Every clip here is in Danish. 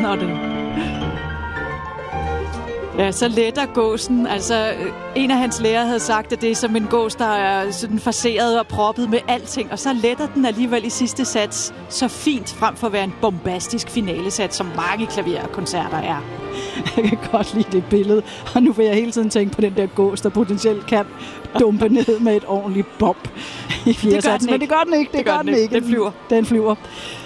snotten. Ja, så letter gåsen. Altså, en af hans lærere havde sagt, at det er som en gås, der er sådan forseret og proppet med alting. Og så letter den alligevel i sidste sats så fint, frem for at være en bombastisk finalesats, som mange klaverkoncerter er. Jeg kan godt lide det billede. Og nu vil jeg hele tiden tænke på den der gås, der potentielt kan dumpe ned med et ordentligt bomb i fjerde sats. Men det gør den ikke. Det gør den ikke. Den flyver.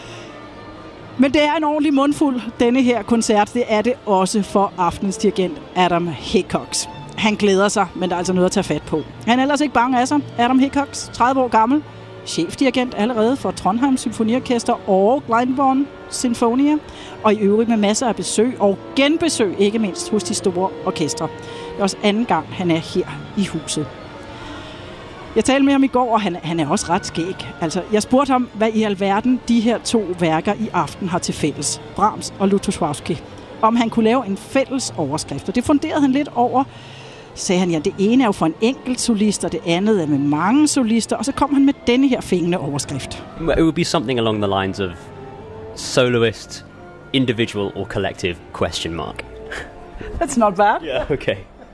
Men det er en ordentlig mundfuld, denne her koncert. Det er det også for aftenens dirigent Adam Hickox. Han glæder sig, men der er altså noget at tage fat på. Han er ellers ikke bange af sig. Adam Hickox, 30 år gammel, chefdirigent allerede for Trondheim Symfoniorkester og Glyndebourne Sinfonia, og i øvrigt med masser af besøg og genbesøg, ikke mindst hos de store orkestre. Det er også anden gang, han er her i huset. Jeg talte med ham i går, og han er også ret skæg. Altså, jeg spurgte ham, hvad i alverden de her to værker i aften har til fælles, Brahms og Lutoslawski. Om han kunne lave en fælles overskrift, og det funderede han lidt over. Sagde han, ja, det ene er jo for en enkelt solist, og det andet er med mange solister, og så kom han med denne her fængende overskrift. It would be something along the lines of soloist, individual or collective, question mark. That's not bad. Yeah, okay.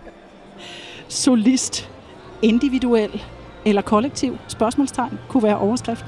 Solist, individuel eller kollektiv, spørgsmålstegn, kunne være overskriften.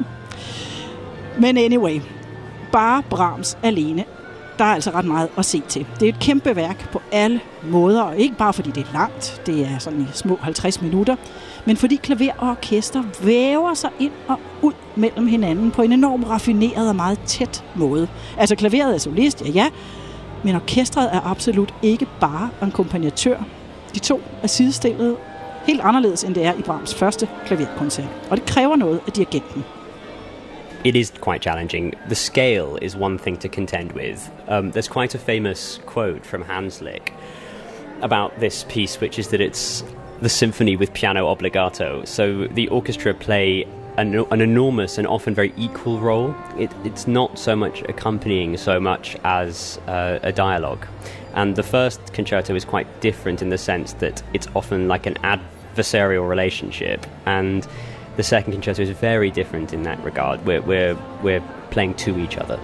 Men anyway, bare Brahms alene, der er altså ret meget at se til. Det er et kæmpe værk på alle måder, og ikke bare fordi det er langt, det er sådan i små 50 minutter, men fordi klaver og orkester væver sig ind og ud mellem hinanden på en enormt raffineret og meget tæt måde. Altså klaveret er solist, ja, men orkestret er absolut ikke bare akkompagnatør. De to er sidestillet helt anderledes, end det er i Brahms første klaverkoncert. Og det kræver noget af dirigenten. It is quite challenging. The scale is one thing to contend with. There's quite a famous quote from Hanslick about this piece, which is that it's the symphony with piano obbligato. So the orchestra play an enormous and often very equal role. It's not so much accompanying so much as a dialogue. And the first concerto is quite different in the sense that it's often like an adversarial relationship, and the second concerto is very different in that regard. We're playing to each other.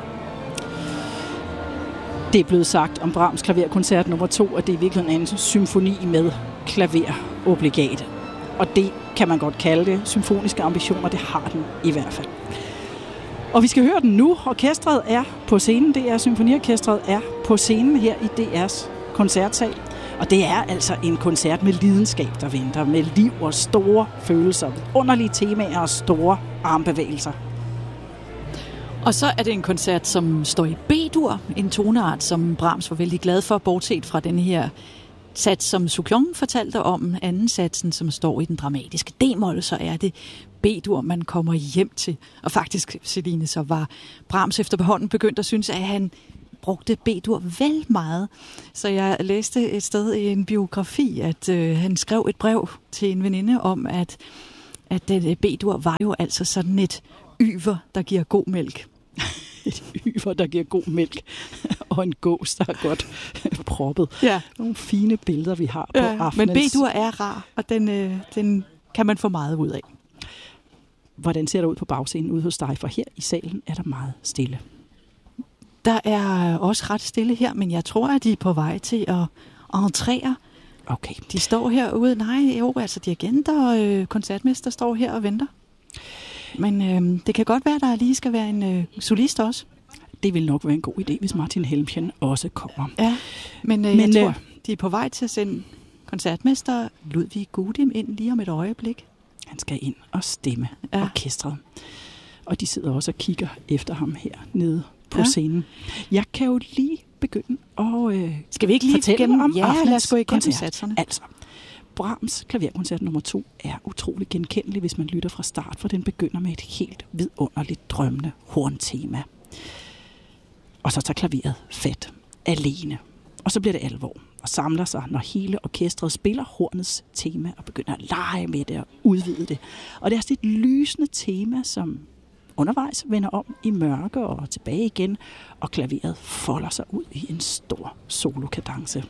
Det er blevet sagt om Brahms klaverkoncert nummer 2, at det er virkelig en symfoni med klaverobligat. Og det kan man godt kalde det. Symfoniske ambitioner, det har den i hvert fald. Og vi skal høre den nu. Orkestret er på scenen. DR Symfoniorkestret er på scenen her i DR's koncertsal. Og det er altså en koncert med lidenskab, der venter. Med liv og store følelser. Underlige temaer og store armbevægelser. Og så er det en koncert, som står i B-dur. En toneart, som Brahms var vældig glad for, bortset fra den her sats, som Souchon fortalte om. Anden satsen, som står i den dramatiske D-mol, så er det B-dur, man kommer hjem til. Og faktisk, Celine, så var Brahms efterhånden begyndt at synes, at han brugte B-dur vel meget. Så jeg læste et sted i en biografi, at han skrev et brev til en veninde om, at den B-dur var jo altså sådan et yver, der giver god mælk. Et yver, der giver god mælk. Og en gås, der er godt proppet. Ja. Nogle fine billeder, vi har på aftenens. Men B-dur er rar, og den kan man få meget ud af. Hvordan ser det ud på bagscenen ude hos dig? For her i salen er der meget stille. Der er også ret stille her, men jeg tror, at de er på vej til at entrere. Okay. De står herude. Altså dirigenter og koncertmester står her og venter. Men det kan godt være, at der lige skal være en solist også. Det vil nok være en god idé, hvis Martin Helmchen også kommer. Ja, men jeg tror, de er på vej til at sende koncertmester Ludwig Gudim ind lige om et øjeblik. Han skal ind og stemme orkestret. Og de sidder også og kigger efter ham her nede på scenen. Jeg kan jo lige begynde at skal vi ikke lige fortælle om lad os gå igennem satserne. Altså, Brahms klaverkoncert nummer 2 er utrolig genkendelig, hvis man lytter fra start, for den begynder med et helt vidunderligt drømmende horntema. Og så tager klaveret fat alene. Og så bliver det alvor og samler sig, når hele orkestret spiller hornets tema og begynder at lege med det og udvide det. Og det er sådan et lysende tema, som undervejs vender om i mørke og tilbage igen, og klaveret folder sig ud i en stor solokadence.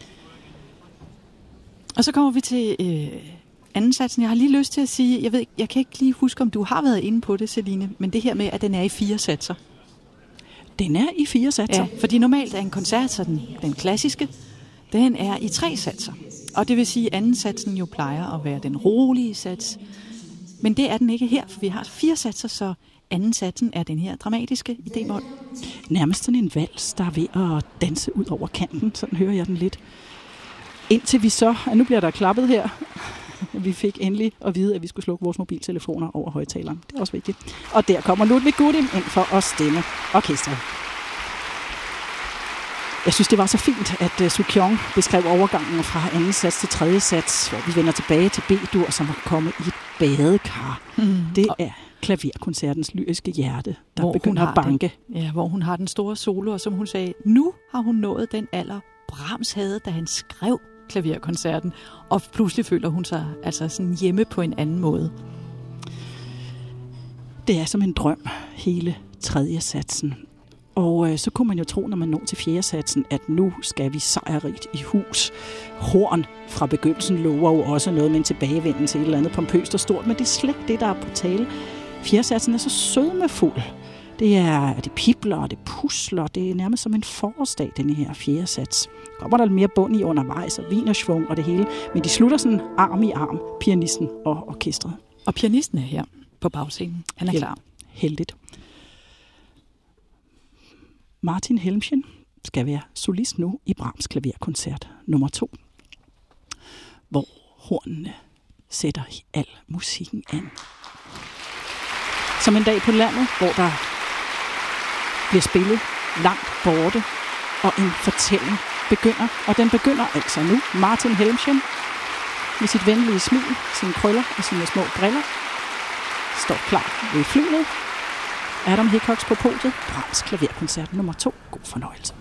Og så kommer vi til anden satsen. Jeg har lige lyst til at sige, jeg kan ikke lige huske, om du har været inde på det, Celine, men det her med, at den er i 4 satser. Den er i 4 satser. Ja, fordi normalt er en koncert, så den klassiske, den er i 3 satser. Og det vil sige, at anden satsen jo plejer at være den rolige sats. Men det er den ikke her, for vi har 4 satser, så anden satsen er den her dramatiske i d-mol. Nærmest sådan en vals, der er ved at danse ud over kanten. Sådan hører jeg den lidt. Indtil vi så, nu bliver der klappet her. Vi fik endelig at vide, at vi skulle slukke vores mobiltelefoner over højtaleren. Det er også vigtigt. Og der kommer Ludwig Gudim ind for at stemme orkestret. Jeg synes, det var så fint, at Soo-kyung beskrev overgangen fra anden sats til tredje sats, hvor vi vender tilbage til B-dur, som er kommet i et badekar. Det er klaverkoncertens lyriske hjerte, der hvor begynder at banke. Hvor hun har den store solo, og som hun sagde, nu har hun nået den alder, Brahms havde, da han skrev klaverkoncerten, og pludselig føler hun sig altså sådan hjemme på en anden måde. Det er som en drøm, hele tredje satsen. Og så kunne man jo tro, når man når til fjerde satsen, at nu skal vi sejrrigt i hus. Horn fra begyndelsen lover jo også noget med en tilbagevenden til et eller andet pompøst og stort, men det er slet ikke det, der er på tale. Fjerde satsen er så sødmefuld. Det pibler, og det pusler, det er nærmest som en forårsdag, den her fjerde sats. Kommer der mere bund i undervejs, og wienerschwung og det hele, men de slutter sådan arm i arm, pianisten og orkestret. Og pianisten er her på bagscenen. Han er klar. Heldigt. Martin Helmchen skal være solist nu i Brahms klaverkoncert nummer 2, hvor hornene sætter al musikken an. Som en dag på landet, hvor der bliver spillet langt borte, og en fortælling begynder. Og den begynder altså nu. Martin Helmchen med sit venlige smil, sine krøller og sine små briller står klar ved flyet. Adam Hickox på podiet. Brahms klaverkoncert nummer 2. God fornøjelse.